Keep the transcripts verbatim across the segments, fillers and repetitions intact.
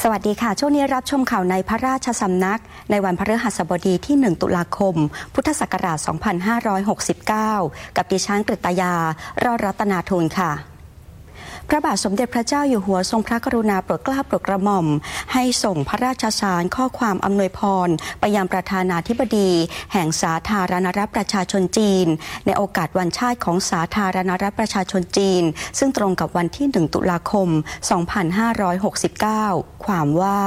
สวัสดีค่ะช่วงนี้รับชมข่าวในพระราชสำนักในวันพฤหัสบดีที่หนึ่งตุลาคมพุทธศักราชสองพันห้าร้อยหกสิบเก้ากับดิฉันกฤตยารอดรัตนาทูลค่ะพระบาทสมเด็จพระเจ้าอยู่หัวทรงพระกรุณาโปรดเกล้าโปรดกระหม่อมให้ส่งพระราชสารข้อความอำนวยพรไปยังประธานาธิบดีแห่งสาธารณรัฐประชาชนจีนในโอกาสวันชาติของสาธารณรัฐประชาชนจีนซึ่งตรงกับวันที่หนึ่งตุลาคมสองพันห้าร้อยหกสิบเก้าความว่า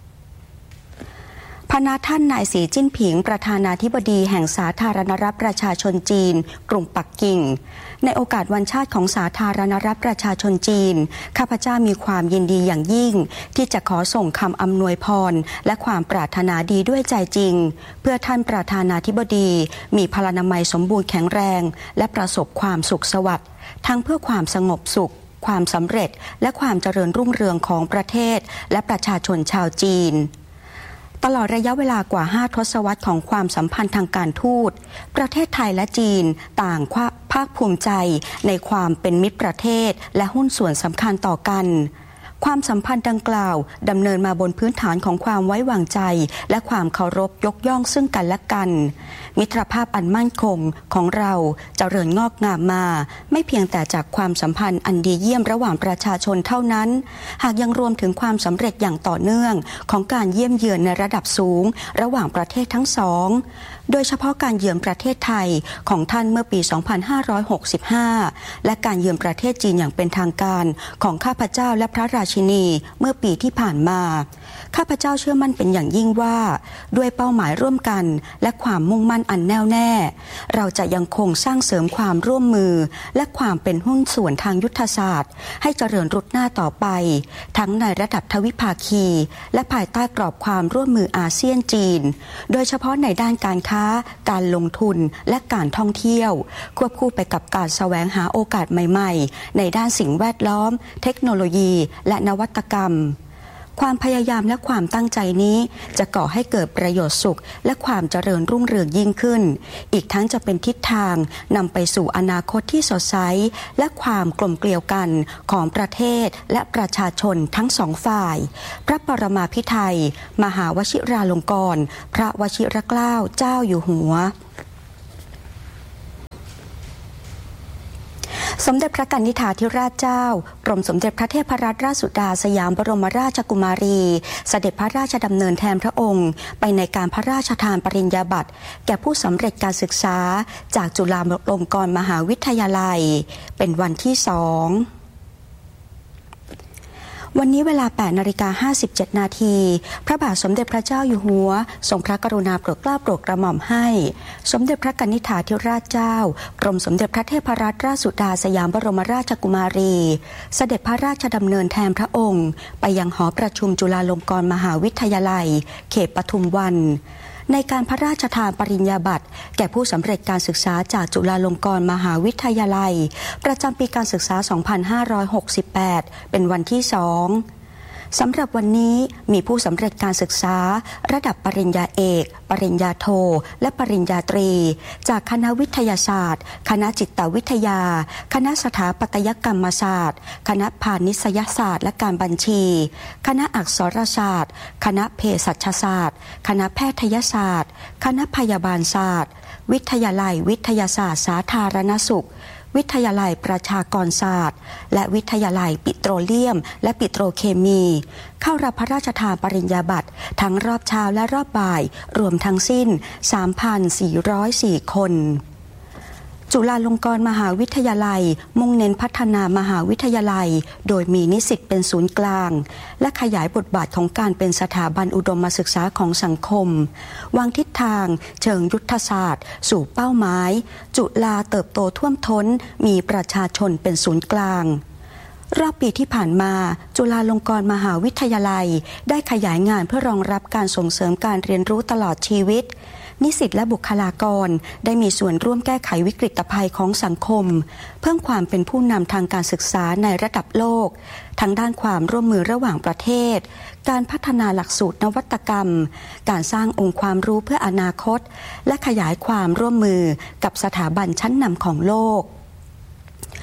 พระท่านนายสีจิ้นผิงประธานาธิบดีแห่งสาธารณรัฐประชาชนจีนกรุงปักกิ่งในโอกาสวันชาติของสาธารณรัฐประชาชนจีนข้าพเจ้ามีความยินดีอย่างยิ่งที่จะขอส่งคำอำนวยพรและความปรารถนาดีด้วยใจจริงเพื่อท่านประธานาธิบดีมีพลานามัยสมบูรณ์แข็งแรงและประสบความสุขสวัสดิ์ทั้งเพื่อความสงบสุขความสำเร็จและความเจริญรุ่งเรืองของประเทศและประชาชนชาวจีนตลอดระยะเวลากว่าห้าทศวรรษของความสัมพันธ์ทางการทูตประเทศไทยและจีนต่างภาคภูมิใจในความเป็นมิตรประเทศและหุ้นส่วนสำคัญต่อกันความสัมพันธ์ดังกล่าวดำเนินมาบนพื้นฐานของความไว้วางใจและความเคารพยกย่องซึ่งกันและกันมิตรภาพอันมั่นคงของเราเจริญงอกงามมาไม่เพียงแต่จากความสัมพันธ์อันดีเยี่ยมระหว่างประชาชนเท่านั้นหากยังรวมถึงความสำเร็จอย่างต่อเนื่องของการเยี่ยมเยือนในระดับสูงระหว่างประเทศทั้งสองโดยเฉพาะการเยือนประเทศไทยของท่านเมื่อปี สองพันห้าร้อยหกสิบห้า และการเยือนประเทศจีนอย่างเป็นทางการของข้าพเจ้าและพระราชินีเมื่อปีที่ผ่านมาข้าพเจ้าเชื่อมั่นเป็นอย่างยิ่งว่าด้วยเป้าหมายร่วมกันและความมุ่งมั่นอันแน่วแน่เราจะยังคงสร้างเสริมความร่วมมือและความเป็นหุ้นส่วนทางยุทธศาสตร์ให้เจริญรุดหน้าต่อไปทั้งในระดับทวิภาคีและภายใต้กรอบความร่วมมืออาเซียนจีนโดยเฉพาะในด้านการค้าการลงทุนและการท่องเที่ยวควบคู่ไปกับการแสวงหาโอกาสใหม่ๆในด้านสิ่งแวดล้อมเทคโนโลยีและนวัตกรรมความพยายามและความตั้งใจนี้จะก่อให้เกิดประโยชน์สุขและความเจริญรุ่งเรืองยิ่งขึ้นอีกทั้งจะเป็นทิศทางนำไปสู่อนาคตที่สดใสและความกลมเกลียวกันของประเทศและประชาชนทั้งสองฝ่ายพระปรมาภิไธยมหาวชิราลงกรณ์พระวชิรเกล้าเจ้าอยู่หัวสมเด็จพระกนิษฐาธิราชเจ้ากรมสมเด็จพระเทพรัตนราชสุดาสยามบรมราชกุมารีเสด็จพระราชดำเนินแทนพระองค์ไปในการพระราชทานปริญญาบัตรแก่ผู้สำเร็จการศึกษาจากจุฬาลงกรณ์มหาวิทยาลัยเป็นวันที่สองวันนี้เวลา แปดนาฬิกาห้าสิบเจ็ดนาทีพระบาทสมเด็จพระเจ้าอยู่หัวทรงพระกรุณาโปรดเกล้าโปรดกระหม่อมให้สมเด็จพระกนิษฐาธิราชเจ้ากรมสมเด็จพระเทพรัตนราชสุดาสยามบรมราชกุมารีเสด็จพระราชดำเนินแทนพระองค์ไปยังหอประชุมจุฬาลงกรณ์มหาวิทยาลัยเขตปทุมวันในการพระราชทานปริญญาบัตรแก่ผู้สำเร็จการศึกษาจากจุฬาลงกรณ์มหาวิทยาลัยประจำปีการศึกษา สองพันห้าร้อยหกสิบแปด เป็นวันที่สองสำหรับวันนี้มีผู้สำเร็จการศึกษาระดับปริญญาเอกปริญญาโทและปริญญาตรีจากคณะวิทยาศาสตร์คณะจิตวิทยาคณะสถาปัตยกรรมศาสตร์คณะพาณิชยศาสตร์และการบัญชีคณะอักษรศาสตร์คณะเภสัชศาสตร์คณะแพทยศาสตร์คณะพยาบาลศาสตร์วิทยาลัยวิทยาศาสตร์สาธารณสุขวิทยาลัยประชากรศาสตร์และวิทยาลัยปิโตรเลียมและปิโตรเคมีเข้ารับพระราชทานปริญญาบัตรทั้งรอบเช้าและรอบบ่ายรวมทั้งสิ้น สามพันสี่ร้อยสี่ คนจุฬาลงกรณ์มหาวิทยาลัยมุ่งเน้นพัฒนามหาวิทยาลัยโดยมีนิสิตเป็นศูนย์กลางและขยายบทบาทของการเป็นสถาบันอุดมศึกษาของสังคมวางทิศทางเชิงยุทธศาสตร์สู่เป้าหมายจุฬาเติบโตท่วมท้นมีประชาชนเป็นศูนย์กลางรอบปีที่ผ่านมาจุฬาลงกรณ์มหาวิทยาลัยได้ขยายงานเพื่อรองรับการส่งเสริมการเรียนรู้ตลอดชีวิตนิสิตและบุคลากรได้มีส่วนร่วมแก้ไขวิกฤตภัยของสังคมเพิ่มความเป็นผู้นำทางการศึกษาในระดับโลกทั้งด้านความร่วมมือระหว่างประเทศการพัฒนาหลักสูตรนวัตกรรมการสร้างองค์ความรู้เพื่ออนาคตและขยายความร่วมมือกับสถาบันชั้นนำของโลก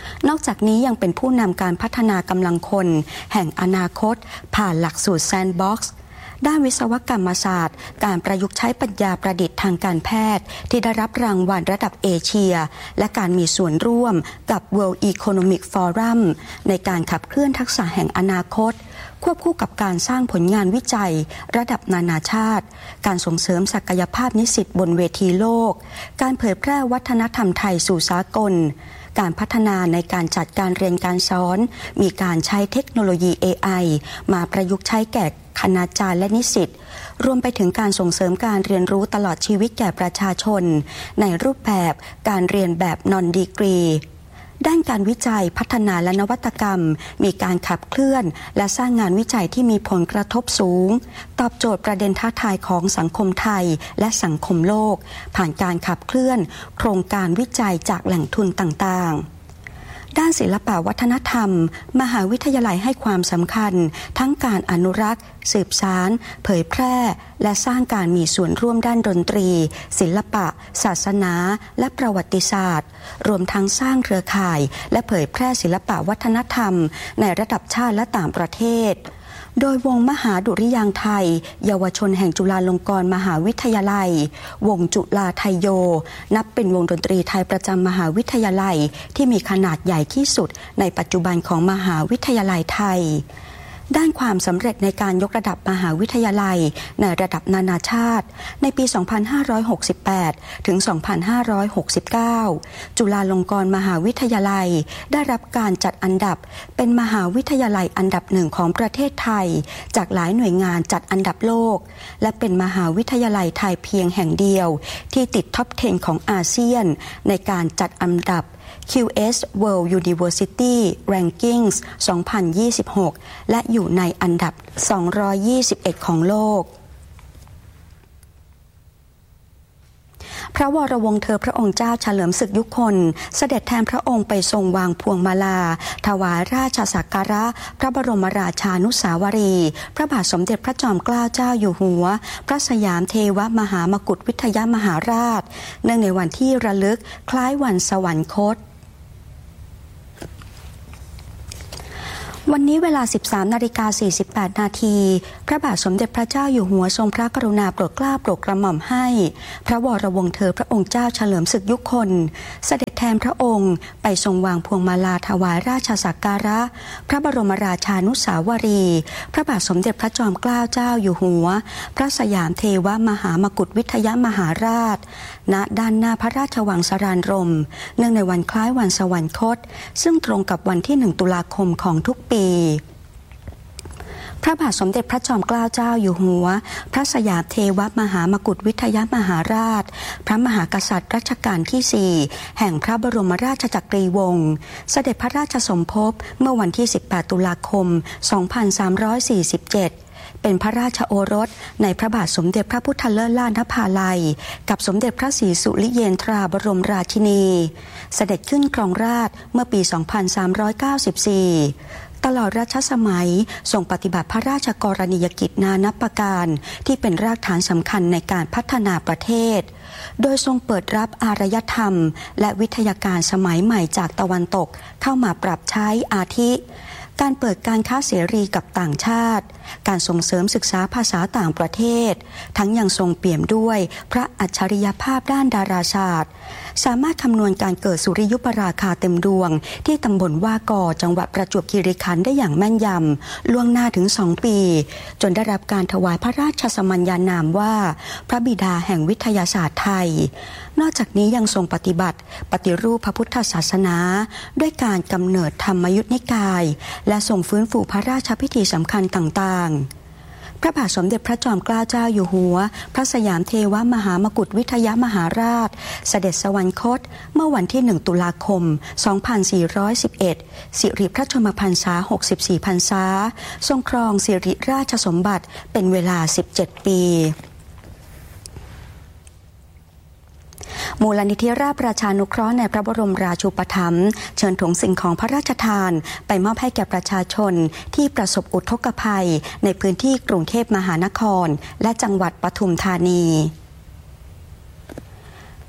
นอกจากนี้ยังเป็นผู้นำการพัฒนากำลังคนแห่งอนาคตผ่านหลักสูตรแซนด์บ็อกซ์ด้านวิศวกรรมศาสตร์การประยุกต์ใช้ปัญญาประดิษฐ์ทางการแพทย์ที่ได้รับรางวัลระดับเอเชียและการมีส่วนร่วมกับ World Economic Forum ในการขับเคลื่อนทักษะแห่งอนาคตควบคู่กับการสร้างผลงานวิจัยระดับนานาชาติการส่งเสริมศักยภาพนิสิตบนเวทีโลกการเผยแพร่วัฒนธรรมไทยสู่สากลการพัฒนาในการจัดการเรียนการสอนมีการใช้เทคโนโลยี เอ ไอ มาประยุกต์ใช้แก่คณาจารย์และนิสิตรวมไปถึงการส่งเสริมการเรียนรู้ตลอดชีวิตแก่ประชาชนในรูปแบบการเรียนแบบนอนดีกรีด้านการวิจัยพัฒนาและนวัตกรรมมีการขับเคลื่อนและสร้างงานวิจัยที่มีผลกระทบสูงตอบโจทย์ประเด็นท้าทายของสังคมไทยและสังคมโลกผ่านการขับเคลื่อนโครงการวิจัยจากแหล่งทุนต่างๆด้านศิลปวัฒนธรรมมหาวิทยาลัยให้ความสำคัญทั้งการอนุรักษ์สืบสานเผยแพร่และสร้างการมีส่วนร่วมด้านดนตรีศิลปะศาสนาและประวัติศาสตร์รวมทั้งสร้างเครือข่ายและเผยแพร่ศิลปวัฒนธรรมในระดับชาติและต่างประเทศโดยวงมหาดุริยางค์ไทยเยาวชนแห่งจุฬาลงกรณ์มหาวิทยาลัยวงจุฬาไทยโยนับเป็นวงดนตรีไทยประจำมหาวิทยาลัยที่มีขนาดใหญ่ที่สุดในปัจจุบันของมหาวิทยาลัยไทยด้านความสำเร็จในการยกระดับมหาวิทยาลัยในระดับนานาชาติในปี สองพันห้าร้อยหกสิบแปด ถึง สองพันห้าร้อยหกสิบเก้า จุฬาลงกรณ์มหาวิทยาลัยได้รับการจัดอันดับเป็นมหาวิทยาลัยอันดับหนึ่งของประเทศไทยจากหลายหน่วยงานจัดอันดับโลกและเป็นมหาวิทยาลัยไทยเพียงแห่งเดียวที่ติดท็อปสิบของอาเซียนในการจัดอันดับคิว เอส World University Rankings สองพันยี่สิบหก และอยู่ในอันดับสองร้อยยี่สิบเอ็ดของโลกพระวรวงศ์เธอพระองค์เจ้าเฉลิมศึกยุคลเสด็จแทนพระองค์ไปทรงวางพวงมาลาถวายราชสักการะพระบรมราชานุสาวรีย์พระบาทสมเด็จพระจอมเกล้าเจ้าอยู่หัวพระสยามเทวมหามกุฏวิทยมหาราชเนื่องในวันที่ระลึกคล้ายวันสวรรคตวันนี้เวลา สิบสามนาฬิกาสี่สิบแปด นาทีพระบาทสมเด็จพระเจ้าอยู่หัวทรงพระกรุณาโปรดเกล้าโปรดกระหม่อมให้พระวรวงศ์เธอพระองค์เจ้าเฉลิมศึกยุคลเสด็จแทนพระองค์ไปทรงวางพวงมาลาถวายราชสักการะพระบรมราชานุสาวรีย์พระบาทสมเด็จพระจอมเกล้าเจ้าอยู่หัวพระสยามเทวมหามกุฏวิทยมหาราชณด้านหน้าพระราชวังสรานรมเนื่องในวันคล้ายวันสวรรคตซึ่งตรงกับวันที่หนึ่งตุลาคมของทุกปีพระบาทสมเด็จพระจอมเกล้าเจ้าอยู่หัวพระสยามเทวมหามกุฏวิทยมหาราชพระมหากษัตริย์รัชกาลที่สี่แห่งพระบรมราชจักรีวงศ์เสด็จพระราชสมภพเมื่อวันที่สิบแปดตุลาคมสองพันสามร้อยสี่สิบเจ็ดเป็นพระราชโอรสในพระบาทสมเด็จพระพุทธเลิศล้านนภาลัยกับสมเด็จพระศรีสุริเยนทราบรมราชินีเสด็จขึ้นครองราชย์เมื่อปีสองพันสามร้อยเก้าสิบสี่ตลอดรัชสมัยทรงปฏิบัติพระราชกรณียกิจนานับประการที่เป็นรากฐานสำคัญในการพัฒนาประเทศโดยทรงเปิดรับอารยธรรมและวิทยาการสมัยใหม่จากตะวันตกเข้ามาปรับใช้อาทิการเปิดการค้าเสรีกับต่างชาติการส่งเสริมศึกษาภาษาต่างประเทศทั้งยังทรงเปี่ยมด้วยพระอัจฉริยภาพด้านดาราศาสตร์สามารถคำนวณการเกิดสุริยุปราคาเต็มดวงที่ตำบลว่ากอจังหวัดประจวบคีรีขันธ์ได้อย่างแม่นยำล่วงหน้าถึงสองปีจนได้รับการถวายพระราชสมัญญานามว่าพระบิดาแห่งวิทยาศาสตร์ไทยนอกจากนี้ยังทรงปฏิบัติปฏิรูปพระพุทธศาสนาด้วยการกำเนิดธรรมยุทธนิกายและทรงฟื้นฟูพระราชพิธีสำคัญต่างๆพระบาทสมเด็จพระจอมเกล้าเจ้าอยู่หัวพระสยามเทวมหามกุฏวิทยมหาราชเสด็จสวรรคตเมื่อวันที่หนึ่งตุลาคมสองพันสี่ร้อยสิบเอ็ดสิริพระชนมพรรษาหกสิบสี่พรรษาทรงครองสิริราชสมบัติเป็นเวลาสิบเจ็ดปีมูลนิธิราชประชานุเคราะห์ในพระบรมราชูปถัมภ์เชิญถุงสิ่งของพระราชทานไปมอบให้แก่ประชาชนที่ประสบอุทกภัยในพื้นที่กรุงเทพมหานครและจังหวัดปทุมธานีพ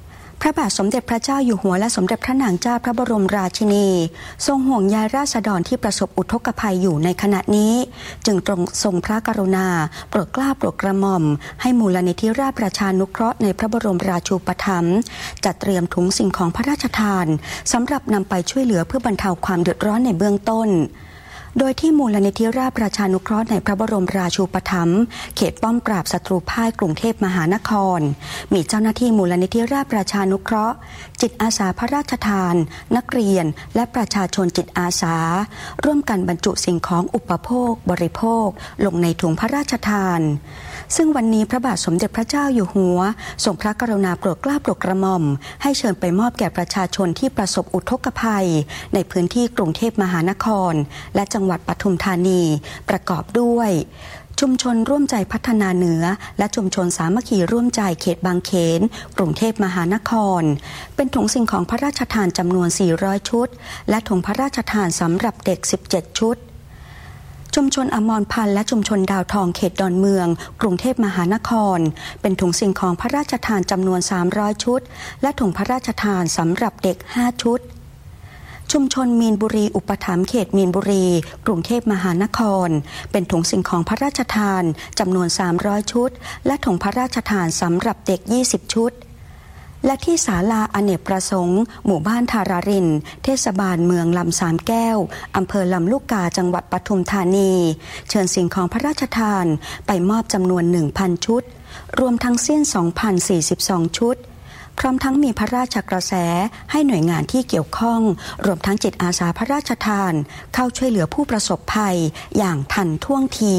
ระบาทสมเด็จพระเจ้าอยู่หัวและสมเด็จพระนางเจ้าพระบรมราชินีทรงห่วงใยราษฎรที่ประสบอุทกภัยอยู่ในขณะนี้จึงตรงทรงพระกรุณาโปรดเกล้าโปรดกระหม่อมให้มูลนิธิราชประชานุเคราะห์ในพระบรมราชูปถัมภ์จัดเตรียมถุงสิ่งของพระราชทานสำหรับนำไปช่วยเหลือเพื่อบรรเทาความเดือดร้อนในเบื้องต้นโดยที่มูลนิธิราชประชานุเคราะห์ในพระบรมราชูปถัมภ์เขตป้อมปราบศัตรูพ่ายกรุงเทพมหานครมีเจ้าหน้าที่มูลนิธิราชประชานุเคราะห์จิตอาสาพระราชทานนักเรียนและประชาชนจิตอาสาร่วมกันบรรจุสิ่งของอุปโภคบริโภคลงในถุงพระราชทานซึ่งวันนี้พระบาทสมเด็จพระเจ้าอยู่หัวทรงพระกรุณาโปรดเกล้าโปรดกระหม่อมให้เชิญไปมอบแก่ประชาชนที่ประสบอุทกภัยในพื้นที่กรุงเทพมหานครและจังหวัดปทุมธานีประกอบด้วยชุมชนร่วมใจพัฒนาเหนือและชุมชนสามัคคีร่วมใจเขตบางเขนกรุงเทพมหานครเป็นถุงสิ่งของพระราชทานจำนวนสี่ร้อยชุดและถุงพระราชทานสำหรับเด็กสิบเจ็ดชุดชุมชนอมรพันธ์และชุมชนดาวทองเขตดอนเมืองกรุงเทพมหานครเป็นถุงสิ่งของพระราชทานจำนวนสามร้อยชุดและถุงพระราชทานสำหรับเด็กห้าชุดชุมชนมีนบุรีอุปถัมภ์เขตมีนบุรีกรุงเทพมหานครเป็นถุงสิ่งของพระราชทานจำนวนสามร้อยชุดและถุงพระราชทานสำหรับเด็กยี่สิบชุดและที่ศาลาอเนกประสงค์หมู่บ้านทารารินเทศบาลเมืองลำสามแก้วอำเภอลำลูกกาจังหวัดปทุมธานีเชิญสิ่งของพระราชทานไปมอบจำนวน หนึ่งพัน ชุดรวมทั้งสิ้น สองพันสี่สิบสอง ชุดพร้อมทั้งมีพระราชกระแสให้หน่วยงานที่เกี่ยวข้องรวมทั้งจิตอาสาพระราชทานเข้าช่วยเหลือผู้ประสบภัยอย่างทันท่วงที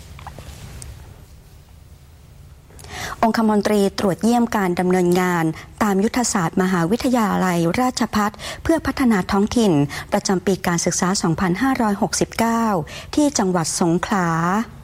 องคมนตรีตรวจเยี่ยมการดำเนินงานตามยุทธศาสตร์มหาวิทยาลัยราชภัฏเพื่อพัฒนาท้องถิ่นประจำปีการศึกษา สองพันห้าร้อยหกสิบเก้า ที่จังหวัดสงขลา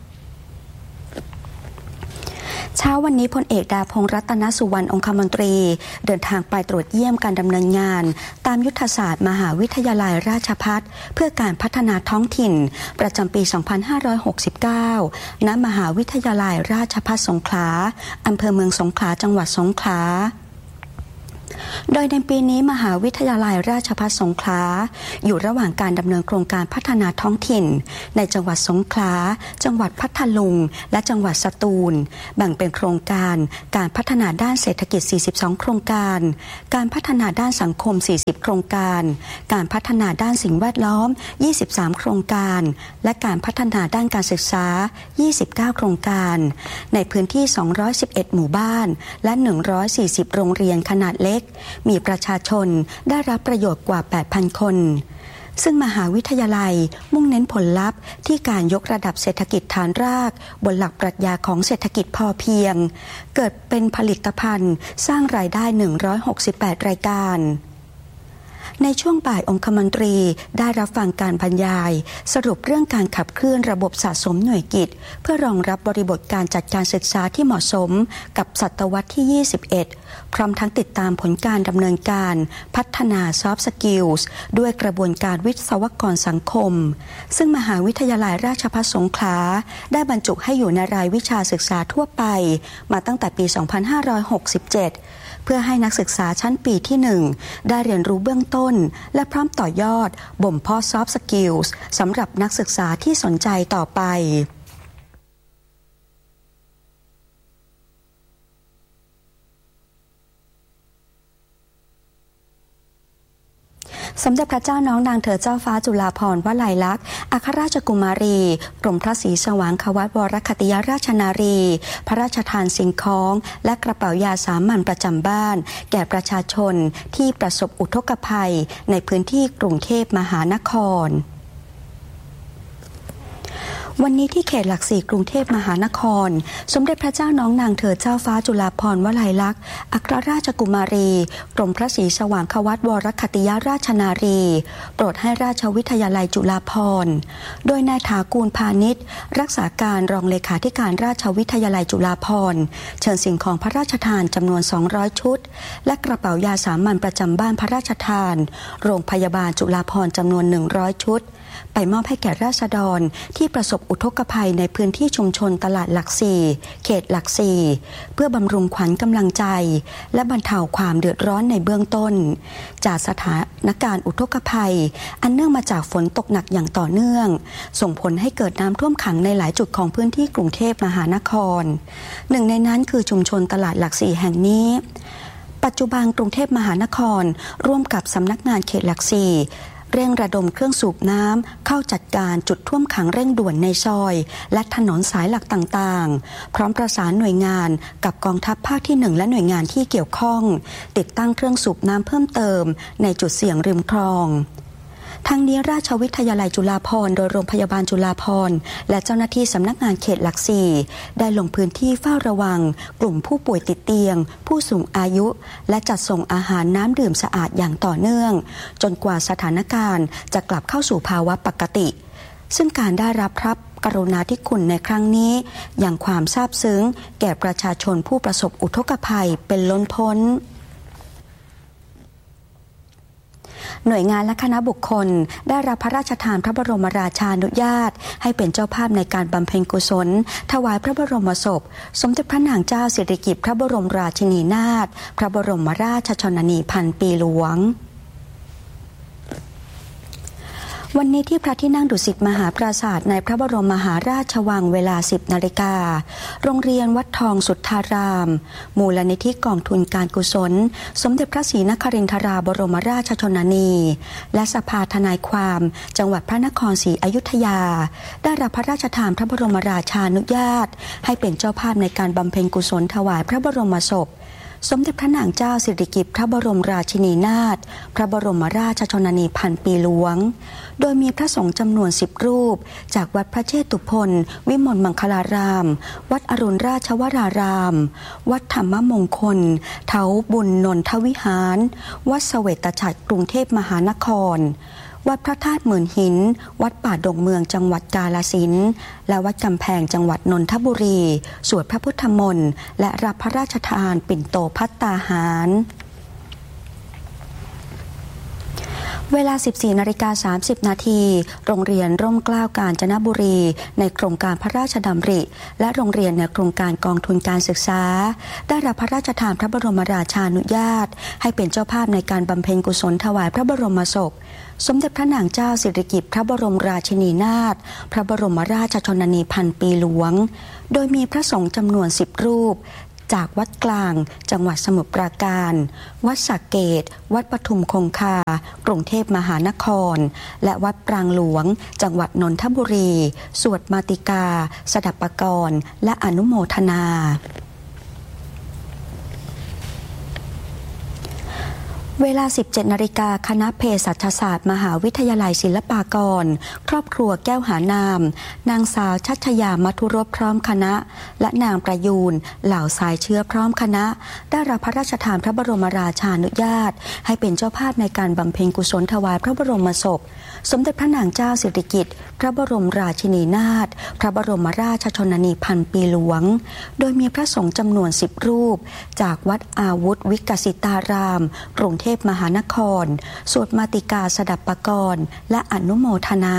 เช้าวันนี้พลเอกดาพงษ์รัตนสุวรรณองคมนตรีเดินทางไปตรวจเยี่ยมการดำเนินงานตามยุทธศาสตร์มหาวิทยาลัยราชภัฏเพื่อการพัฒนาท้องถิ่นประจำปี สองพันห้าร้อยหกสิบเก้า ณ มหาวิทยาลัยราชภัฏสงขลาอำเภอเมืองสงขลาจังหวัดสงขลาโดยในปีนี้มหาวิทยาลัยราชภัฏสงขลาอยู่ระหว่างการดำเนินโครงการพัฒนาท้องถิ่นในจังหวัดสงขลาจังหวัดพัทลุงและจังหวัดสตูลแบ่งเป็นโครงการการพัฒนาด้านเศรษฐกิจสี่สิบสองโครงการการพัฒนาด้านสังคมสี่สิบโครงการการพัฒนาด้านสิ่งแวดล้อมยี่สิบสามโครงการและการพัฒนาด้านการศึกษายี่สิบเก้าโครงการในพื้นที่สองร้อยสิบเอ็ดหมู่บ้านและหนึ่งร้อยสี่สิบโรงเรียนขนาดเล็กมีประชาชนได้รับประโยชน์กว่า แปดพัน คนซึ่งมหาวิทยาลัยมุ่งเน้นผลลัพธ์ที่การยกระดับเศรษฐกิจฐานรากบนหลักปรัชญาของเศรษฐกิจพอเพียงเกิดเป็นผลิตภัณฑ์สร้างรายได้หนึ่งร้อยหกสิบแปดรายการในช่วงบ่ายองคมนตรีได้รับฟังการบรรยายสรุปเรื่องการขับเคลื่อนระบบสะสมหน่วยกิตเพื่อรองรับบริบทการจัดการศึกษาที่เหมาะสมกับศตวรรษที่ยี่สิบเอ็ดพร้อมทั้งติดตามผลการดำเนินการพัฒนา Soft Skills ด้วยกระบวนการวิศวกรสังคมซึ่งมหาวิทยาลัยราชภัฏสงขลาได้บรรจุให้อยู่ในรายวิชาศึกษาทั่วไปมาตั้งแต่ปี สองพันห้าร้อยหกสิบเจ็ดเพื่อให้นักศึกษาชั้นปีที่หนึ่งได้เรียนรู้เบื้องต้นและพร้อมต่อยอดบ่มเพาะ Soft Skills สำหรับนักศึกษาที่สนใจต่อไปสมเด็จพระเจ้าน้องนางเธอเจ้าฟ้าจุฬาภรณ์วลัยลักษณ์อัครราชกุมารีกรมพระศรีสว่างควัตวรคติยราชนารีพระราชทานสิ่งของและกระเป๋ายาสามัญประจำบ้านแก่ประชาชนที่ประสบอุทกภัยในพื้นที่กรุงเทพมหานครวันนี้ที่เขตหลักสี่กรุงเทพมหานครสมเด็จพระเจ้าน้องนางเธอเจ้าฟ้าจุฬาภรณ์วลัยลักษณ์อัครราชกุมารีกรมพระศรีสว่างควัตวรคติยราชนารีโปรดให้ราชวิทยาลัยจุฬาภรณ์โดยนายถากูลพาณิชย์รักษาการรองเลขาธิการราชวิทยาลัยจุฬาภรณ์เชิญสิ่งของพระราชทานจำนวนสองร้อยชุดและกระเป๋ายาสามัญประจำบ้านพระราชทานโรงพยาบาลจุฬาภรณ์จำนวนหนึ่งร้อยชุดไปมอบให้แก่ราษฎรที่ประสบอุทกภัยในพื้นที่ชุมชนตลาดหลักสี่เขตหลักสี่เพื่อบำรุงขวัญกำลังใจและบรรเทาความเดือดร้อนในเบื้องต้นจากสถานการณ์อุทกภัยอันเนื่องมาจากฝนตกหนักอย่างต่อเนื่องส่งผลให้เกิดน้ำท่วมขังในหลายจุดของพื้นที่กรุงเทพมหานครหนึ่งในนั้นคือชุมชนตลาดหลักสี่แห่งนี้ปัจจุบันกรุงเทพมหานครร่วมกับสำนักงานเขตหลักสี่เร่งระดมเครื่องสูบน้ำเข้าจัดการจุดท่วมขังเร่งด่วนในซอยและถนนสายหลักต่างๆพร้อมประสานหน่วยงานกับกองทัพภาคที่หนึ่งและหน่วยงานที่เกี่ยวข้องติดตั้งเครื่องสูบน้ำเพิ่มเติมในจุดเสี่ยงริมคลองทั้งนี้ราชวิทยาลัยจุฬาภรณ์โดยโรงพยาบาลจุฬาภรณ์และเจ้าหน้าที่สำนักงานเขตหลักสี่ได้ลงพื้นที่เฝ้าระวังกลุ่มผู้ป่วยติดเตียงผู้สูงอายุและจัดส่งอาหารน้ำดื่มสะอาดอย่างต่อเนื่องจนกว่าสถานการณ์จะกลับเข้าสู่ภาวะปกติซึ่งการได้รับพระกรุณาธิคุณในครั้งนี้อย่างความซาบซึ้งแก่ประชาชนผู้ประสบอุทกภัยเป็นล้นพ้นหน่วยงานและคณะบุคคลได้รับพระราชทานพระบรมราชานุญาตให้เป็นเจ้าภาพในการบำเพ็ญกุศลถวายพระบรมศพสมเด็จพระนางเจ้าสิริกิติ์พระบรมราชินีนาถพระบรมราชชนนีพันปีหลวงวันนี้ที่พระที่นั่งดุสิตมหาปราสาทในพระบรมมหาราชวังเวลา สิบนาฬิกาโรงเรียนวัดทองสุทธารามมูลนิธิกองทุนการกุศลสมเด็จพระศรีนครินทราบรมราชชนนีและสภาทนายความจังหวัดพระนครศรีอยุธยาได้รับพระราชทานพระบรมราชานุญาตให้เป็นเจ้าภาพในการบำเพ็ญกุศลถวายพระบรมศพสมเด็จพระนางเจ้าสิริกิติ์พระบรมราชินีนาถพระบรมราชชนนีพันปีหลวงโดยมีพระสงฆ์จำนวนสิบรูปจากวัดพระเชตุพนวิมลมังคลารามวัดอรุณราชวรารามวัดธรรมมงคลเถาบุญนนทวิหารวัดเสวตฉัตรกรุงเทพมหานครวัดพระธาตุหมื่นหินวัดป่าดงเมืองจังหวัดกาฬสินธุ์และวัดกำแพงจังหวัดนนทบุรีสวดพระพุทธมนต์และรับพระราชทานปิ่นโตภัตตาหารเวลา สิบสี่นาฬิกาสามสิบนาทีโรงเรียนร่มเกล้ากาญจนบุรีในโครงการพระราชดำริและโรงเรียนในโครงการกองทุนการศึกษาได้รับพระราชทานพระบรมราชานุญาตให้เป็นเจ้าภาพในการบำเพ็ญกุศลถวายพระบรมศพสมเด็จพระนางเจ้าสิริกิติ์พระบรมราชินีนาถพระบรมราชชนนีพันปีหลวงโดยมีพระสงฆ์จำนวนสิบรูปจากวัดกลางจังหวัดสมุทรปราการวัดสระเกษวัดปทุมคงคากรุงเทพมหานครและวัดปรางหลวงจังหวัดนนทบุรีสวดมาติกาสดับปกรณ์และอนุโมทนาเวลา สิบเจ็ดนาฬิกาคณะเภสัชศาสตร์มหาวิทยาลัยศิลปากรครอบครัวแก้วหานามนางสาวชัชยามัทุรสพร้อมคณะและนางประยูนเหล่าสายเชื้อพร้อมคณะได้รับพระราชทานพระบรมราชานุญาตให้เป็นเจ้าภาพในการบำเพ็ญกุศลถวายพระบรมศพสมเด็จพระนางเจ้าสิริกิติ์พระบรมราชินีนาถพระบรมราชชนนีพันปีหลวงโดยมีพระสงฆ์จำนวนสิบรูปจากวัดอาวุธวิกสิตารามกรุงเทพมหานครสวดมาติกาสดับปกรณ์และอนุโมทนา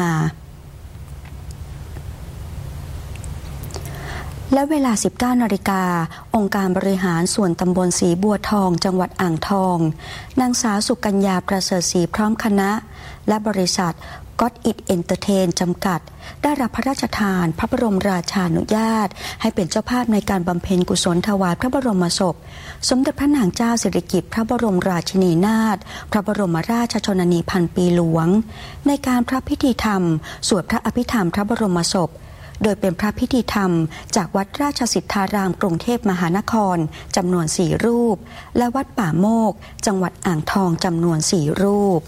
และเวลา สิบเก้านาฬิกาองค์การบริหารส่วนตำบลศรีบัวทองจังหวัดอ่างทองนางสาวสุกัญญาประเสริฐศรีพร้อมคณะและบริษัทก็อดอิทเอนเตอร์เทนจำกัดได้รับพระราชทานพระบรมราชานุญาตให้เป็นเจ้าภาพในการบำเพ็ญกุศลถวายพระบรมศพสมเด็จพระนางเจ้าสิริกิติ์พระบรมราชินีนาถพระบรมราชชนนีพันปีหลวงในการพระพิธีธรรมสวดพระอภิธรรมพระบรมศพโดยเป็นพระพิธีธรรมจากวัดราชสิทธารามกรุงเทพมหานครจำนวนสี่รูปและวัดป่าโมกจังหวัดอ่างทองจำนวนสี่รูป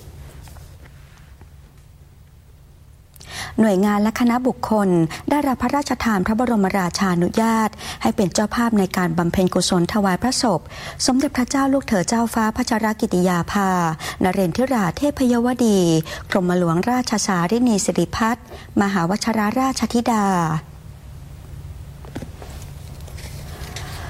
หน่วยงานและคณะบุคคลได้รับพระราชทานพระบรมราชานุญาตให้เป็นเจ้าภาพในการบำเพ็ญกุศลถวายพระศพสมเด็จพระเจ้าลูกเธอเจ้าฟ้าพัชรกิติยาภานเรนทิราเทพยวดีกรมหลวงราชสารินีสิริพัฒน์มหาวชิรราชธิดา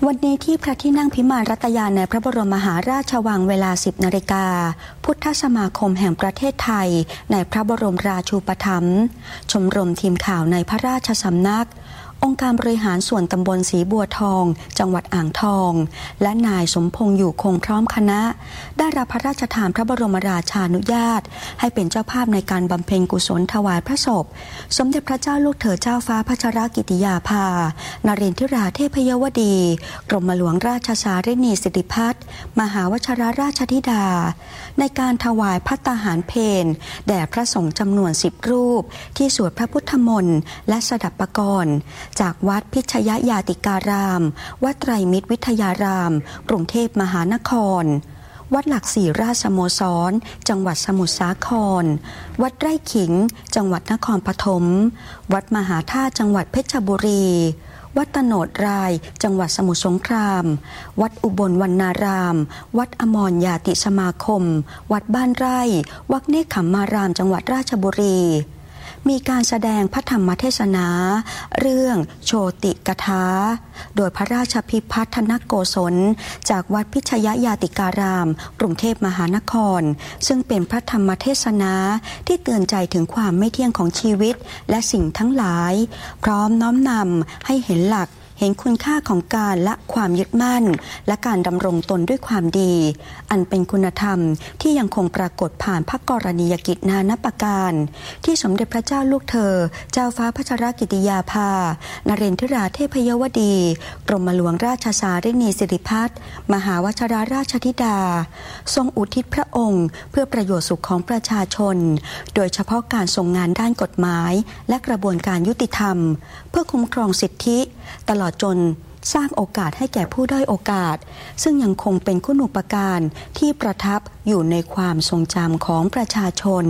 วันนี้ที่พระที่นั่งพิมานรัตยาในพระบรมมหาราชวังเวลา สิบ นาฬิกาพุทธสมาคมแห่งประเทศไทยในพระบรมราชูปถัมภ์ชมรมทีมข่าวในพระราชสำนักองค์การบริหารส่วนตำบลศรีบัวทองจังหวัดอ่างทองและนายสมพงษ์อยู่คงพร้อมคณะได้รับพระราชทานพระบรมราชานุญาตให้เป็นเจ้าภาพในการบำเพ็ญกุศลถวายพระศพสมเด็จพระเจ้าลูกเธอเจ้าฟ้าพัชรกิติยาภานเรนทิราเทพยวดีกรมหลวงราชสารินีสิริพัฒน์มหาวชิรราชธิดาในการถวายภัตตาหารเพลแด่พระสงฆ์จำนวนสิบรูปที่สวดพระพุทธมนต์และสดับปกรณ์จากวัดพิชยยาติการาม วัดไตรมิตรวิทยาราม กรุงเทพมหานคร วัดหลักศรีราชสโมสร จังหวัดสมุทรสาคร วัดไร่ขิง จังหวัดนครปฐม วัดมหาธาตุจังหวัดเพชรบุรี วัดตโนดราย จังหวัดสมุทรสงคราม วัดอุบลวรรณาราม วัดอมรญาติสมาคม วัดบ้านไร่ วัดเนคขมาราม จังหวัดราชบุรีมีการแสดงพระธรรมเทศนาเรื่องโชติกถาโดยพระราชพิพัฒนโกศลจากวัดพิชยยาติการามกรุงเทพมหานครซึ่งเป็นพระธรรมเทศนาที่เตือนใจถึงความไม่เที่ยงของชีวิตและสิ่งทั้งหลายพร้อมน้อมนำให้เห็นหลักเห็นคุณค่าของการละความยึดมั่นและการดำรงตนด้วยความดีอันเป็นคุณธรรมที่ยังคงปรากฏผ่านพระกรณียกิจนานับประการที่สมเด็จพระเจ้าลูกเธอเจ้าฟ้าพัชรกิติยาภานเรนทิราเทพยวดีกรมหลวงราชสารินีสิริพัฒน์มหาวชิรราชธิดาทรงอุทิศพระองค์เพื่อประโยชน์สุขของประชาชนโดยเฉพาะการทรงงานด้านกฎหมายและกระบวนการยุติธรรมเพื่อคุ้มครองสิทธิตลอดจนสร้างโอกาสให้แก่ผู้ด้อยโอกาสซึ่งยังคงเป็นคุณูปการที่ประทับอยู่ในความทรงจำของประชาชน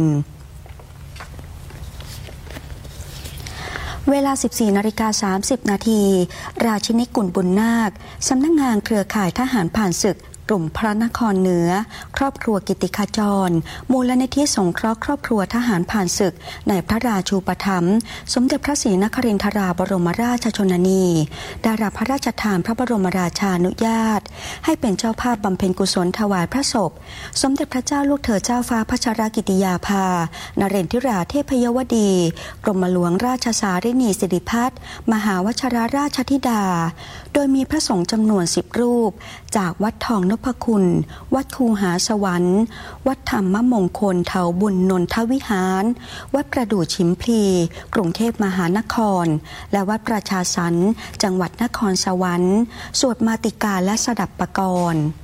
เวลา สิบสี่ นาฬิกา สามสิบ นาทีราชินีกุลบุญนาคสำนักงานเครือข่ายทหารผ่านศึกกลุ่มพระนครเหนือครอบครัวกิติขจรมูลนิธิสงเคราะห์ครอบครัวทหารผ่านศึกในพระราชูปถัมภ์สมเด็จพระศรีนครินทราบรมราชชนนีได้รับพระราชทานพระบรมราชานุญาตให้เป็นเจ้าภาพบำเพ็ญกุศลถวายพระศพสมเด็จพระเจ้าลูกเธอเจ้าฟ้าพัชรกิติยาภานเรนทิราเทพยวดีกรมหลวงราชสารินีสิริพัฒน์มหาวชิรราชธิดาโดยมีพระสงฆ์จำนวนสิบรูปจากวัดทองนพคุณวัดคูหาสวรรค์วัดธรรมมงคลเถาบุญนนทวิหารวัดประดู่ฉิมพลีกรุงเทพมหานครและวัดประชาสรรค์จังหวัดนครสวรรค์สวดมาติกาและสดับปกรณ์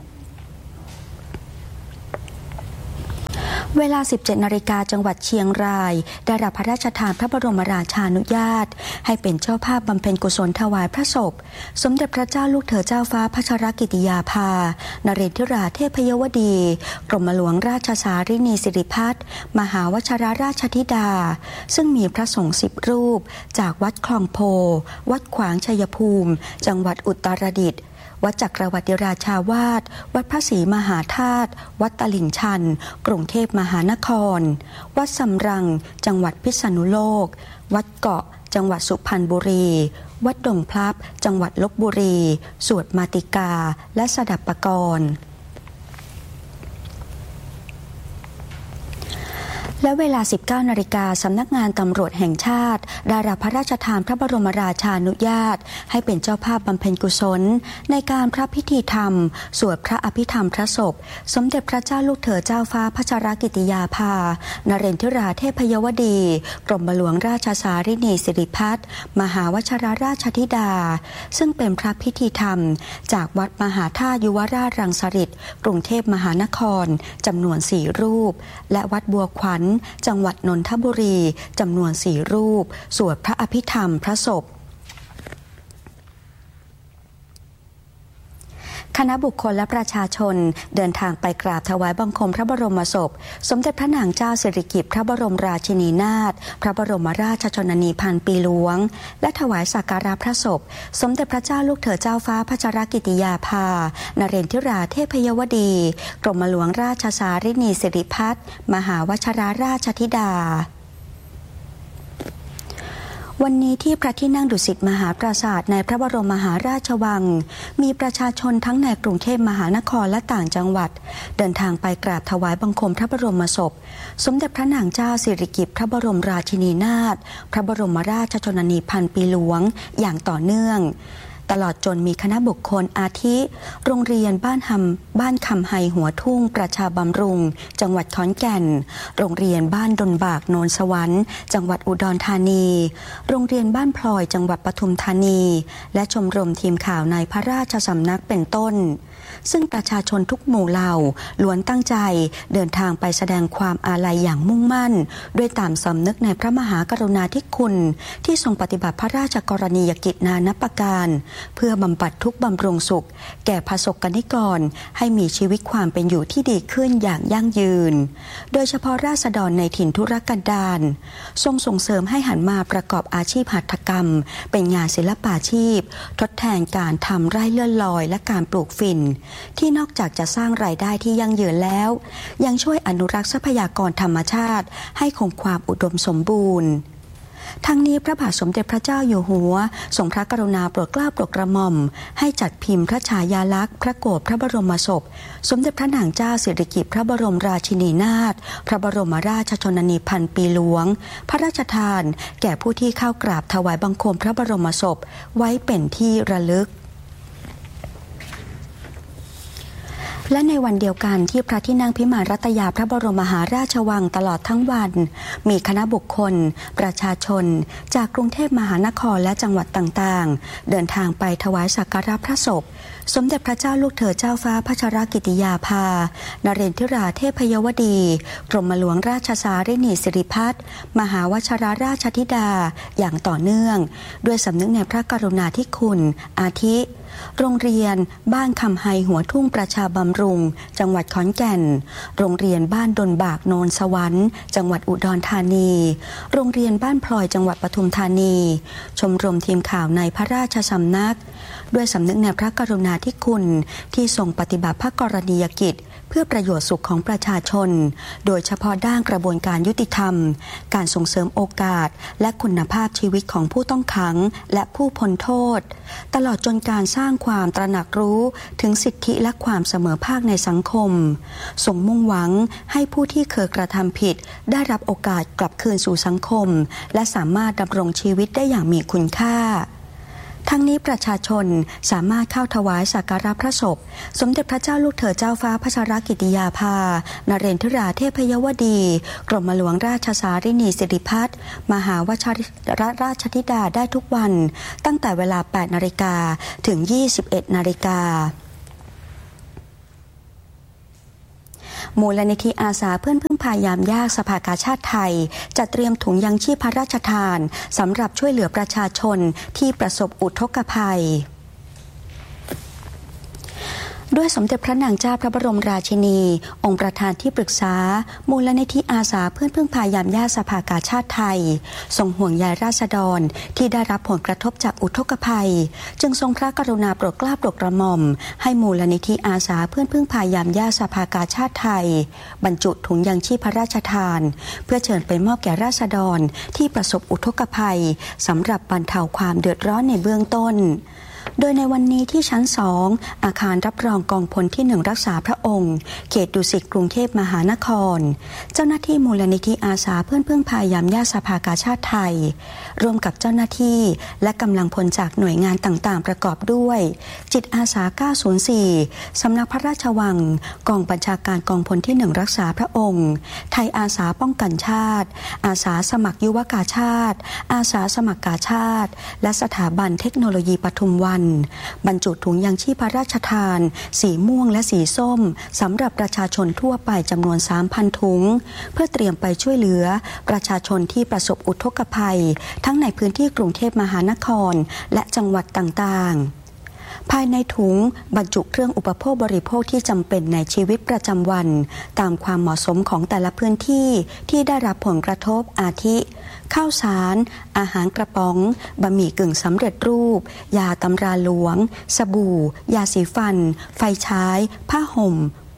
เวลา สิบเจ็ด นาฬิกาจังหวัดเชียงรายได้รับพระราชทานพระบรมราชานุญาตให้เป็นเจ้าภาพบำเพ็ญกุศลถวายพระศพสมเด็จพระเจ้าลูกเธอเจ้าฟ้าพัชรกิติยาภานเรนทิราเทพยวดีกรมหลวงราชสารินีสิริพัฒน์มหาวชิรราชธิดาซึ่งมีพระสงฆ์สิบรูปจากวัดคลองโพวัดขวางชัยภูมิจังหวัดอุตรดิตถ์วัดจักรวรรดิราชาวาสวัดพระศรีมหาธาตุวัดตลิ่งชันกรุงเทพมหานครวัดสำรังจังหวัดพิษณุโลกวัดเกาะจังหวัดสุพรรณบุรีวัดดงพลับจังหวัดลพบุรีสวดมาติกาและสดับปกรณ์และเวลา สิบเก้า นาฬิกาสำนักงานตำรวจแห่งชาติได้รับพระราชทานพระบรมราชานุญาตให้เป็นเจ้าภาพบำเพ็ญกุศลในการพระพิธีธรรมสวดพระอภิธรรมพระศพสมเด็จพระเจ้าลูกเธอเจ้าฟ้าพัชรกิติยาภานเรนทิราเทพยวดีกรมหลวงราชสารินีสิริพัฒน์มหาวชิรราชธิดาซึ่งเป็นพระพิธีธรรมจากวัดมหาธาตุยุวราชรังสฤษฎ์กรุงเทพมหานครจำนวนสี่รูปและวัดบัวขวัญจังหวัดนนทบุรีจำนวนสี่รูปสวดพระอภิธรรมพระศพคณะบุคคลและประชาชนเดินทางไปกราบถวายบังคมพระบรมศพสมเด็จพระนางเจ้าสิริกิติ์พระบรมราชินีนาถพระบรมราชชนนีพันปีหลวงและถวายสักการะพระศพสมเด็จพระเจ้าลูกเธอเจ้าฟ้าพัชรกิติยาภานเรนทิราเทพยวดีกรมหลวงราชสารินีสิริพัฒน์มหาวชิรราชธิดาวันนี้ที่พระที่นั่งดุสิตมหาปราสาทในพระบรมมหาราชวังมีประชาชนทั้งในกรุงเทพมหานครและต่างจังหวัดเดินทางไปกราบถวายบังคมพระบรมศพสมเด็จพระนางเจ้าสิริกิติ์พระบรมราชินีนาถพระบรมราชชนนีพันปีหลวงอย่างต่อเนื่องตลอดจนมีคณะบุคคลอาทิโรงเรียนบ้านหำบ้านคำไฮหัวทุ่งประชาบำรุงจังหวัดขอนแก่นโรงเรียนบ้านดนบากโนนสวรรค์จังหวัดอุดรธานีโรงเรียนบ้านพลอยจังหวัดปทุมธานีและชมรมทีมข่าวในพระราชสำนักเป็นต้นซึ่งประชาชนทุกหมู่เหล่าล้วนตั้งใจเดินทางไปแสดงความอาลัยอย่างมุ่งมั่นด้วยตามสำนึกในพระมหากรุณาธิคุณที่ทรงปฏิบัติพระราชกรณียกิจนานับประการเพื่อบำบัดทุกข์บำรุงสุขแก่ประสบกนิกรให้มีชีวิตความเป็นอยู่ที่ดีขึ้นอย่างยั่งยืนโดยเฉพาะราษฎรในถิ่นทุรกันดารทรงส่งเสริมให้หันมาประกอบอาชีพหัตถกรรมเป็นงานศิลปาชีพทดแทนการทำไร่เลื่อนลอยและการปลูกฝิ่นที่นอกจากจะสร้างรายได้ที่ยั่งยืนแล้วยังช่วยอนุรักษ์ทรัพยากรธรรมชาติให้คงความอุดมสมบูรณ์ทั้งนี้พระบาทสมเด็จพระเจ้าอยู่หัวทรงพระกรุณาโปรดเกล้าโปรดกระหม่อมให้จัดพิมพ์พระฉายาลักษณ์พระโกศพระบรมศพสมเด็จพระนางเจ้าสิริกิติ์พระบรมราชินีนาถพระบรมราชชนนีพันปีหลวงพระราชทานแก่ผู้ที่เข้ากราบถวายบังคมพระบรมศพไว้เป็นที่ระลึกและในวันเดียวกันที่พระที่นั่งพิมานรัตยาพระบรมมหาราชวังตลอดทั้งวันมีคณะบุคคลประชาชนจากกรุงเทพมหานครและจังหวัดต่างๆเดินทางไปถวายสักการะพระศพสมเด็จพระเจ้าลูกเธอเจ้าฟ้าพัชรกิติยาภานเรนทิราเทพยวดีกรมหลวงราชสารินีสิริพัฒน์มหาวชิรราชธิดาอย่างต่อเนื่องด้วยสำนึกในพระกรุณาธิคุณอาทิโรงเรียนบ้านคำไฮหัวทุ่งประชาบำรุงจังหวัดขอนแก่นโรงเรียนบ้านดนบากโนนสวรรค์จังหวัดอุดรธานีโรงเรียนบ้านพลอยจังหวัดปทุมธานีชมรมทีมข่าวในพระราชสำนักด้วยสำนึกในพระกรุณาธิคุณที่ทรงปฏิบัติพระกรณียกิจเพื่อประโยชน์สุขของประชาชนโดยเฉพาะด้านกระบวนการยุติธรรมการส่งเสริมโอกาสและคุณภาพชีวิตของผู้ต้องขังและผู้พ้นโทษตลอดจนการสร้างความตระหนักรู้ถึงสิทธิและความเสมอภาคในสังคมทรงมุ่งหวังให้ผู้ที่เคยกระทำผิดได้รับโอกาสกลับคืนสู่สังคมและสามารถดำรงชีวิตได้อย่างมีคุณค่าทั้งนี้ประชาชนสามารถเข้าถวายสักการะพระศพสมเด็จพระเจ้าลูกเธอเจ้าฟ้าพัชรกิติยาภานเรนทิราเทพยวดีกรมหลวงราชสารินีสิริพัฒน์มหาวชิรราชธิดาได้ทุกวันตั้งแต่เวลา แปดนาฬิกา ถึง ยี่สิบเอ็ดนาฬิกามูลนิธิอาสาเพื่อนพึ่งพายามยากสภากาชาติไทยจัดเตรียมถุงยังชีพพระราชทานสำหรับช่วยเหลือประชาชนที่ประสบอุทกภัยด้วยสมเด็จพระนางเจ้าพระบรมราชินีองค์ประธานที่ปรึกษามูลนิธิอาสาเพื่อนพึ่งพายามยากสภากาชาติไทยทรงห่วงใยราษฎรที่ได้รับผลกระทบจากอุทกภัยจึงทรงพระกรุณาโปรดเกล้าโปรดกระหม่อมให้มูลนิธิอาสาเพื่อนพึ่งพายามยากสภากาชาติไทยบรรจุถุงยังชีพพระราชทานเพื่อเชิญไปมอบแก่ราษฎรที่ประสบอุทกภัยสำหรับบรรเทาความเดือดร้อนในเบื้องต้นโดยในวันนี้ที่ชั้นสองอาคารรับรองกองพลที่หนึ่งรักษาพระองค์เขตดุสิตกรุงเทพมหานครเจ้าหน้าที่มูลนิธิอาสาเพื่อนพึ่งพายามยากสภากาชาติไทยร่วมกับเจ้าหน้าที่และกำลังพลจากหน่วยงานต่างๆประกอบด้วยจิตอาสาเก้าศูนย์สี่สำนักพระราชวังกองบัญชาการกองพลที่หนึ่งรักษาพระองค์ไทยอาสาป้องกันชาติอาสาสมัครยุวกาชาติอาสาสมัครกาชาติและสถาบันเทคโนโลยีปทุมวันบรรจุถุงยังชีพพระราชทานสีม่วงและสีส้มสำหรับประชาชนทั่วไปจำนวน สามพัน ถุงเพื่อเตรียมไปช่วยเหลือประชาชนที่ประสบอุทกภัยทั้งในพื้นที่กรุงเทพมหานครและจังหวัดต่างๆภายในถุงบรรจุเครื่องอุปโภคบริโภคที่จำเป็นในชีวิตประจำวันตามความเหมาะสมของแต่ละพื้นที่ที่ได้รับผลกระทบอาทิข้าวสารอาหารกระป๋องบะหมี่กึ่งสำเร็จรูปยาตำราหลวงสบู่ยาสีฟันไฟฉายผ้าห่ม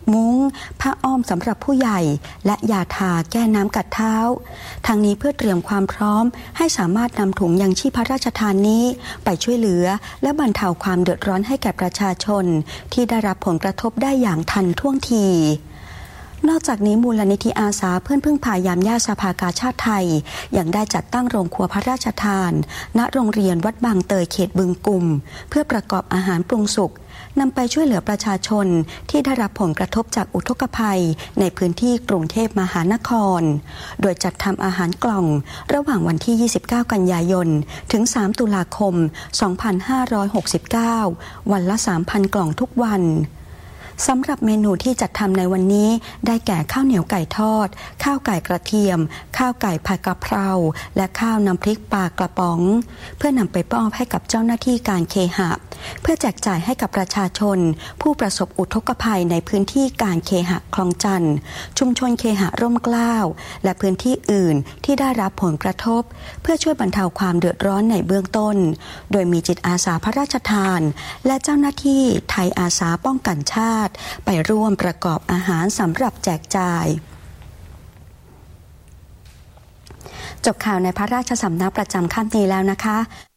มุ้งผ้าอ้อมสำหรับผู้ใหญ่และยาทาแก้น้ำกัดเท้าทางนี้เพื่อเตรียมความพร้อมให้สามารถนำถุงยังชีพพระราชทานนี้ไปช่วยเหลือและบรรเทาความเดือดร้อนให้แก่ประชาชนที่ได้รับผลกระทบได้อย่างทันท่วงทีนอกจากนี้มูลนิธิอาสาเพื่อนพึ่งพายามย่าสภากาชาติไทยยังได้จัดตั้งโรงครัวพระราชทานณโรงเรียนวัดบางเตยเขตบึงกุ่มเพื่อประกอบอาหารปรุงสุกนำไปช่วยเหลือประชาชนที่ได้รับผลกระทบจากอุทกภัยในพื้นที่กรุงเทพมหานครโดยจัดทำอาหารกล่องระหว่างวันที่ยี่สิบเก้ากันยายนถึงสามตุลาคมสองพันห้าร้อยหกสิบเก้าวันละ สามพัน กล่องทุกวันสำหรับเมนูที่จัดทำในวันนี้ได้แก่ข้าวเหนียวไก่ทอดข้าวไก่กระเทียมข้าวไก่ผัดกะเพราและข้าวน้ำพริกปลากระป๋องเพื่อนำไปมอบให้กับเจ้าหน้าที่การเคหะเพื่อแจกจ่ายให้กับประชาชนผู้ประสบอุทกภัยในพื้นที่การเคหะคลองจันทน์ชุมชนเคหะร่มเกล้าและพื้นที่อื่นที่ได้รับผลกระทบเพื่อช่วยบรรเทาความเดือดร้อนในเบื้องต้นโดยมีจิตอาสาพระราชทานและเจ้าหน้าที่ไทยอาสาป้องกันชาติไปร่วมประกอบอาหารสำหรับแจกจ่ายจบข่าวในพระราชสำนักประจำค่ำนี้แล้วนะคะ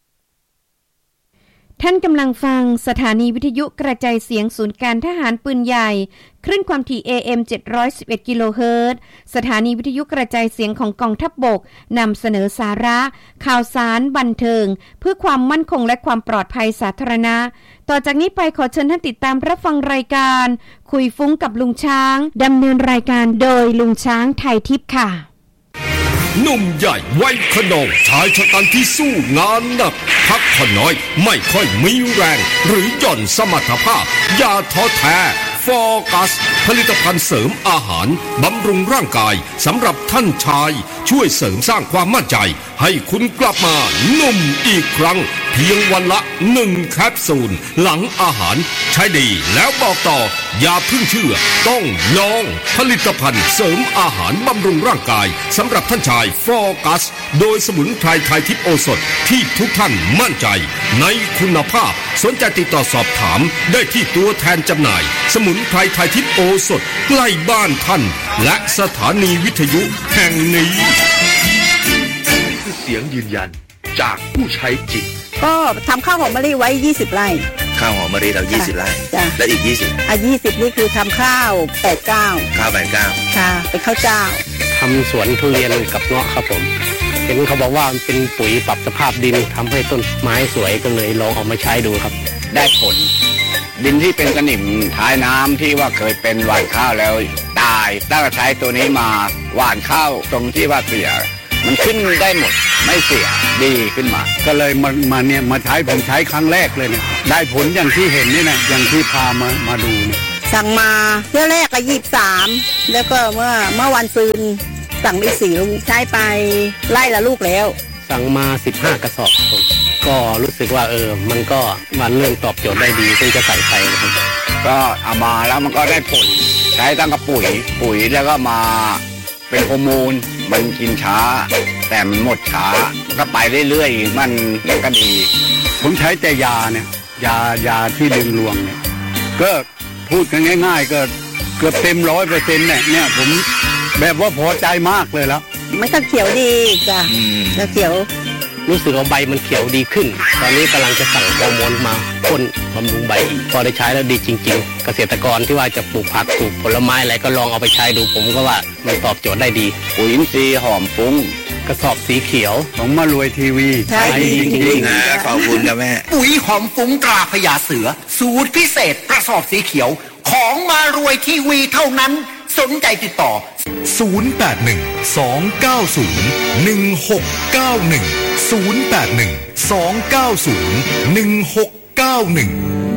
ท่านกำลังฟังสถานีวิทยุกระจายเสียงศูนย์การทหารปืนใหญ่คลื่นความถี่ เอ เอ็ม เจ็ดร้อยสิบเอ็ด กิโลเฮิรตซ์สถานีวิทยุกระจายเสียงของกองทัพบกนำเสนอสาระข่าวสารบันเทิงเพื่อความมั่นคงและความปลอดภัยสาธารณะต่อจากนี้ไปขอเชิญท่านติดตามรับฟังรายการคุยฟุ้งกับลุงช้างดำเนินรายการโดยลุงช้างไทยทิพย์ค่ะหนุ่มใหญ่วัยขนองชายชะกันที่สู้งานหนักพักผ่อนน้อยไม่ค่อยมีแรงหรือหย่อนสมรรถภาพอย่าท้อแท้โฟกัสผลิตภัณฑ์เสริมอาหารบำรุงร่างกายสำหรับท่านชายช่วยเสริมสร้างความมั่นใจให้คุณกลับมาหนุ่มอีกครั้งเพียงวันละหนึ่งแคปซูลหลังอาหารใช้ดีแล้วบอกต่ออย่าเพิ่งเชื่อต้องลองผลิตภัณฑ์เสริมอาหารบำรุงร่างกายสำหรับท่านชายโฟกัสโดยสมุนไพรไทยทิพย์โอสถที่ทุกท่านมั่นใจในคุณภาพสนใจติดต่อสอบถามได้ที่ตัวแทนจำหน่ายสมุนไพรไทยทิพย์โอสถใกล้บ้านท่านและสถานีวิทยุแห่งนี้คือเสียงยืนยันจากผู้ใช้จริงก็ทำข้าวหอมมะลิไว้ยี่สิบไร่ข้าวหอมมะลิเรายี่สิบไร่และอีกยี่สิบอ่ะยี่สิบนี่คือทำข้าวแปดเก้าข้าวแปดเก้าค่ะเป็นข้าวเจ้าทำสวนทุเรียนกับเงาะครับผมเห็นเขาบอกว่ามันเป็นปุ๋ยปรับสภาพดินทำให้ต้นไม้สวยก็เลยลองเอามาใช้ดูครับได้ผลดินที่เป็นกระหนิ่มท้ายน้ำที่ว่าเคยเป็นหว่านข้าวแล้วตายตั้งแต่ใช้ตัวนี้มาหว่านข้าวตรงที่ว่าเสียมันขึ้นได้หมดไม่เสียดีขึ้นมาก็เลยมามาเนี่ยมาใช้ผมใช้ครั้งแรกเลยเนี่ยได้ผลอย่างที่เห็นนี่นะอย่างที่พามามาดูเนี่ยสั่งมาเที่ยวแรกก็ยี่สิบสามแล้วก็เมื่อเมื่อวันซืนสั่งไปสี่ลูกใช้ไปไล่ละลูกแล้วสั่งมาสิบห้ากระสอบผมก็รู้สึกว่าเออมันก็มันเรื่องตอบโจทย์ได้ดีซึ่งจะใส่ไปนะครับก็เอามาแล้วมันก็ได้ผลใช้ตั้งกับปุ๋ยปุ๋ยแล้วก็มาเป็นฮอร์โมนมันกินช้าแต่มันหมดช้าก็ไปเรื่อยๆมันก็ดีผมใช้แต่ยาเนี่ยยายาที่ดึงรวงเนี่ยก็พูดกันง่ายๆก็เกือบเต็มร้อยเปอร์เซ็นต์เนี่ยเนี่ยผมแบบว่าพอใจมากเลยแล้วมันก็เขียวดีจ้ะแล้วเขียวรู้สึกว่าใบมันเขียวดีขึ้นตอนนี้กำลังจะสั่งฮอร์โมนมาพ่นบำรุงใบอีกพอได้ใช้แล้วดีจริงๆเกษตรกรที่ว่าจะปลูกผักปลูกผลไม้อะไรก็ลองเอาไปใช้ดูผมก็ว่ามันตอบโจทย์ได้ดีปุ๋ยอินทรีย์หอมฟุ้งกระสอบสีเขียวของมารวยทีวีใช่จริงๆนะขอบคุณนะแม่ปุ๋ยหอมฟุ้งตราพญาเสือสูตรพิเศษกระสอบสีเขียวของมารวยทีวีเท่านั้นสนใจติดต่อศูนย์ แปด หนึ่ง สอง เก้า ศูนย์ หนึ่ง หก เก้า หนึ่ง ศูนย์ แปด หนึ่ง สอง เก้า ศูนย์ หนึ่ง หก เก้า หนึ่ง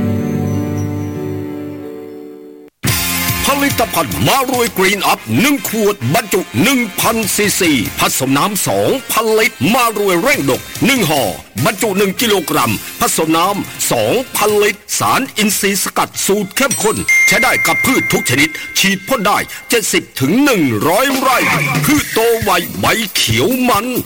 ผลิตภัณฑ์มารวยกรีนอัพหนึ่งขวดบรรจุ หนึ่งพัน ซีซีผสมน้ำ สองพัน ลิตรมารวยเร่งดกหนึ่งห่อบรรจุหนึ่งกิโลกรัมผสมน้ำ สองพัน ลิตรสารอินทรีย์สกัดสูตรเข้มข้นใช้ได้กับพืชทุกชนิดฉีดพ่นได้เจ็ดสิบถึงหนึ่งร้อยไร่พืชโตไวใบเขียวมัน